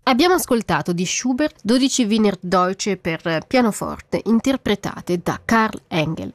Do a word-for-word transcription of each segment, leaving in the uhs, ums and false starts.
Abbiamo ascoltato di Schubert dodici Wiener Deutsche per pianoforte interpretate da Karl Engel.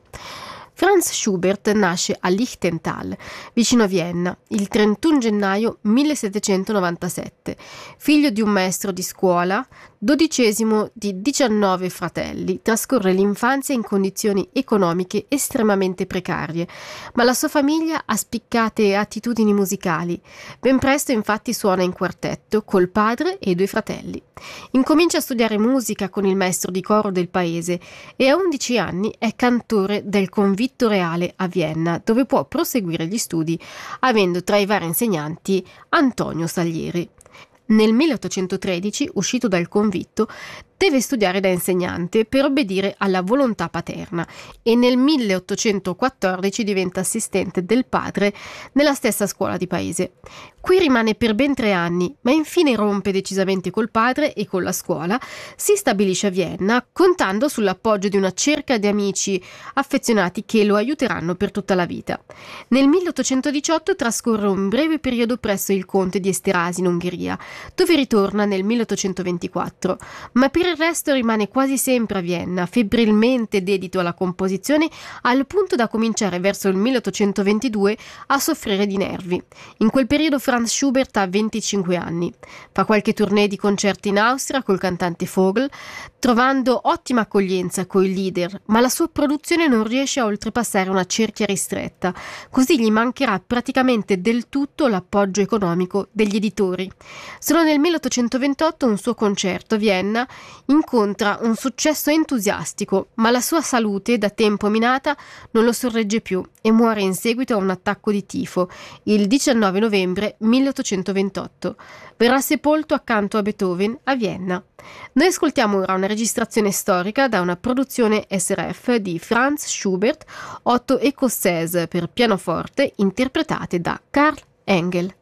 Franz Schubert nasce a Lichtental, vicino a Vienna, il trentuno gennaio millesettecentonovantasette, figlio di un maestro di scuola, dodicesimo di diciannove fratelli. Trascorre l'infanzia in condizioni economiche estremamente precarie, ma la sua famiglia ha spiccate attitudini musicali. Ben presto infatti suona in quartetto col padre e i due fratelli. Incomincia a studiare musica con il maestro di coro del paese e a undici anni è cantore del Convitto Reale a Vienna, dove può proseguire gli studi avendo tra i vari insegnanti Antonio Salieri. Nel milleottocentotredici, uscito dal convitto, deve studiare da insegnante per obbedire alla volontà paterna e nel milleottocentoquattordici diventa assistente del padre nella stessa scuola di paese. Qui rimane per ben tre anni, ma infine rompe decisamente col padre e con la scuola, si stabilisce a Vienna contando sull'appoggio di una cerca di amici affezionati che lo aiuteranno per tutta la vita. Nel milleottocentodiciotto trascorre un breve periodo presso il conte di Esterházy in Ungheria, dove ritorna nel milleottocentoventiquattro, ma per il resto rimane quasi sempre a Vienna, febbrilmente dedito alla composizione al punto da cominciare verso il milleottocentoventidue a soffrire di nervi. In quel periodo Franz Schubert ha venticinque anni. Fa qualche tournée di concerti in Austria col cantante Vogel, trovando ottima accoglienza coi leader, ma la sua produzione non riesce a oltrepassare una cerchia ristretta, così gli mancherà praticamente del tutto l'appoggio economico degli editori. Solo nel milleottocentoventotto un suo concerto a Vienna incontra un successo entusiastico, ma la sua salute, da tempo minata, non lo sorregge più e muore in seguito a un attacco di tifo il diciannove novembre milleottocentoventotto. Verrà sepolto accanto a Beethoven a Vienna. Noi ascoltiamo ora una registrazione storica da una produzione S R F di Franz Schubert, otto Écossaises per pianoforte interpretate da Karl Engel.